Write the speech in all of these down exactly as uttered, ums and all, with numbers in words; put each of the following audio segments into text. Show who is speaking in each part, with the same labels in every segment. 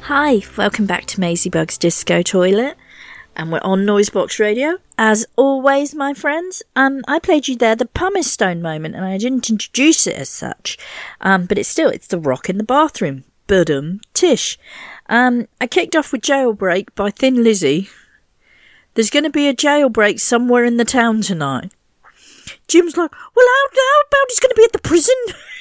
Speaker 1: Hi, welcome back to Maisie Bug's Disco Toilet, and we're on Noisebox Radio. As always, my friends, um, I played you there the pumice stone moment, and I didn't introduce it as such, um, but it's still, it's the rock in the bathroom. Budum tish. Um, I kicked off with Jailbreak by Thin Lizzy. There's going to be a jailbreak somewhere in the town tonight. Jim's like, well, how, how about he's going to be at the prison?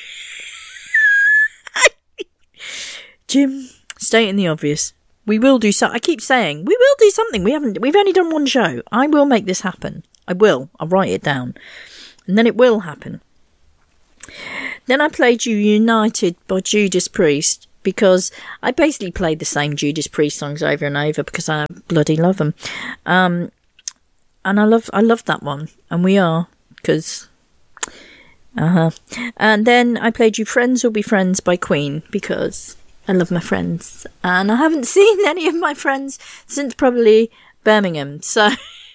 Speaker 1: Jim, stating the obvious. We will do so. I keep saying, we will do something. We haven't, we've only done one show. I will make this happen. I will. I'll write it down. And then it will happen. Then I played you United by Judas Priest, because I basically played the same Judas Priest songs over and over because I bloody love them. Um, and I love, I love that one. And we are, because, uh-huh. And then I played you Friends Will Be Friends by Queen, because I love my friends. And I haven't seen any of my friends since probably Birmingham. So,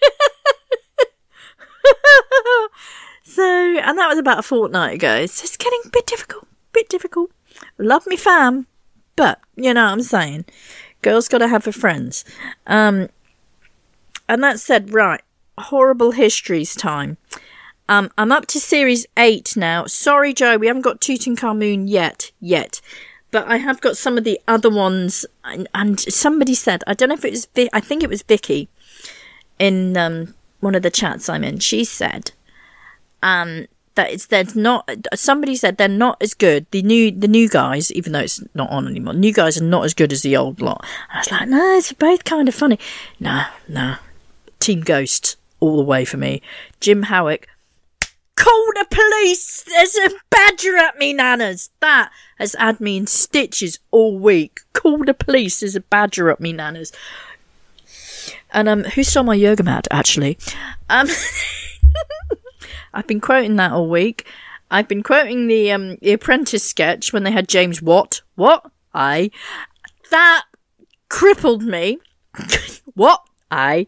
Speaker 1: so, and that was about a fortnight ago. So it's getting a bit difficult, bit difficult. Love me fam, but you know what I'm saying. Girls got to have her friends. Um, and that said, right, Horrible Histories time. Um, I'm up to series eight now. Sorry, Joe, we haven't got Tutankhamun yet, yet. But I have got some of the other ones, and, and somebody said, I don't know if it was, Vi- I think it was Vicky, in um, one of the chats I'm in, she said um, that it's they're not, somebody said they're not as good, the new the new guys, even though it's not on anymore, new guys are not as good as the old lot. And I was like, no, it's both kind of funny. Nah, nah, Team Ghost, all the way for me. Jim Howick, call the police, there's a badger at me, nanas. That has had me in stitches all week. Call the police, there's a badger at me, nanas. And um, who stole my yoga mat, actually? Um, I've been quoting that all week. I've been quoting the um the Apprentice sketch when they had James Watt. What? I. That crippled me. What? I.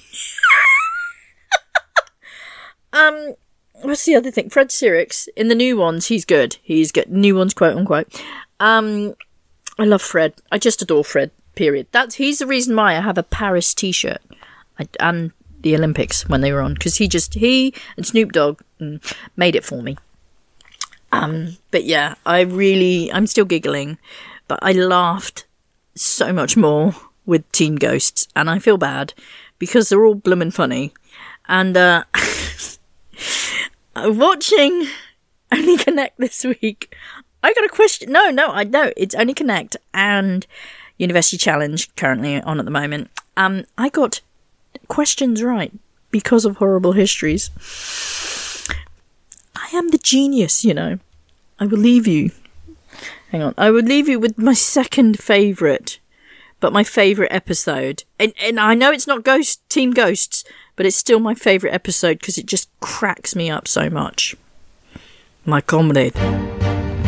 Speaker 1: um... What's the other thing? Fred Sirix, in the new ones, he's good. He's good. New ones, quote unquote. Um, I love Fred. I just adore Fred, period. That's He's the reason why I have a Paris t-shirt. I, and the Olympics when they were on. Because he just, he and Snoop Dogg mm, made it for me. Um, but yeah, I really, I'm still giggling. But I laughed so much more with Teen Ghosts. And I feel bad. Because they're all bloomin' funny. And, uh... watching Only Connect this week, I got a question. No, no, I know it's Only Connect and University Challenge currently on at the moment. Um, I got questions right because of Horrible Histories. I am the genius, you know. I will leave you. Hang on, I will leave you with my second favourite, but my favourite episode. And and I know it's not Ghost Team Ghosts. But it's still my favourite episode because it just cracks me up so much. My comrade.